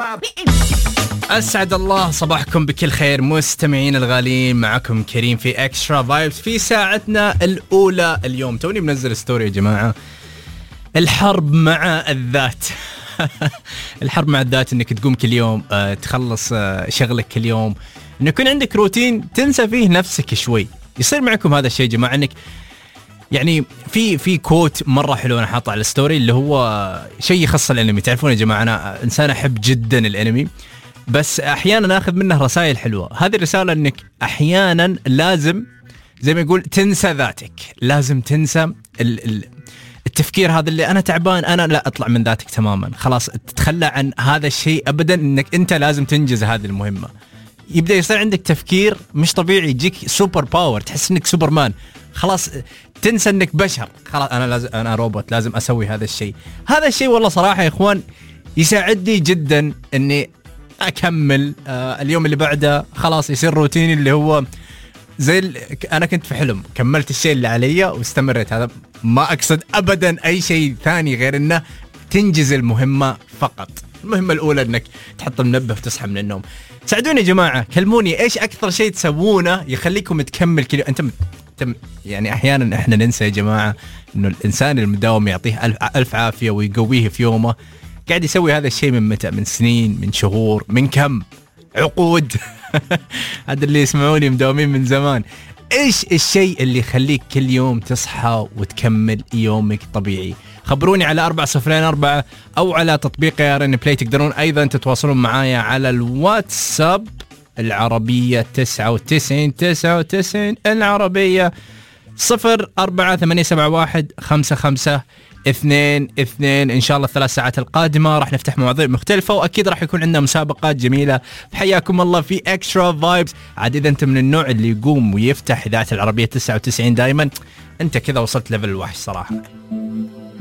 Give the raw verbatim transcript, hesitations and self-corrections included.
أسعد الله صباحكم بكل خير مستمعين الغاليين. معكم كريم في اكسترا فايبس في ساعتنا الأولى اليوم. توني منزل ستوري يا جماعة، الحرب مع الذات. الحرب مع الذات انك تقوم كل يوم تخلص شغلك كل يوم، انه يكون عندك روتين تنسى فيه نفسك شوي. يصير معكم هذا الشيء يا جماعة، انك يعني في في كوت مرة حلو انا حاطه على الستوري اللي هو شيء يخص الانمي. تعرفون يا جماعة انا انسان احب جدا الانمي، بس احيانا اخذ منه رسائل حلوة. هذه الرسالة انك احيانا لازم زي ما يقول تنسى ذاتك، لازم تنسى ال ال التفكير هذا اللي أنا تعبان، أنا لا أطلع من ذاتك تماما، خلاص تتخلى عن هذا الشيء أبدا، إنك أنت لازم تنجز هذه المهمة. يبدأ يصير عندك تفكير مش طبيعي، يجيك سوبر باور، تحس إنك سوبرمان، خلاص تنسى إنك بشر، خلاص أنا لازم أنا روبوت لازم أسوي هذا الشيء. هذا الشيء والله صراحة يا إخوان يساعدني جدا إني أكمل آه اليوم اللي بعده، خلاص يصير روتيني اللي هو زي أنا كنت في حلم كملت الشيء اللي علي واستمريت. هذا ما أقصد أبدا أي شيء ثاني غير أنه تنجز المهمة فقط. المهمة الأولى أنك تحط المنبه وتصحى من النوم. ساعدوني يا جماعة، كلموني إيش أكثر شيء تسوونه يخليكم تكمل كل أنت مت... يعني أحيانا إحنا ننسى يا جماعة أنه الإنسان المداوم يعطيه ألف, ألف عافية ويقويه في يومه، قاعد يسوي هذا الشيء من متى؟ من سنين، من شهور، من كم عقود. هذا اللي يسمعوني مداومين من زمان. إيش الشيء اللي يخليك كل يوم تصحى وتكمل يومك طبيعي؟ خبروني على أربعة صفرين أربعة أو على تطبيق يا رن بلاي. تقدرون أيضا تتواصلون معايا على الواتساب العربية تسعة وتسعين تسعة وتسعين العربية صفر أربعة ثمانية سبعة واحد خمسة خمسة اثنين اثنين. إن شاء الله الثلاث ساعات القادمة راح نفتح مواضيع مختلفة، وأكيد راح يكون عندنا مسابقات جميلة. حياكم الله في اكسترا فايبس. عاد إذا أنت من النوع اللي يقوم ويفتح إذاعة العربية تسعة وتسعين دائما، أنت كذا وصلت ليفل الوحش صراحة.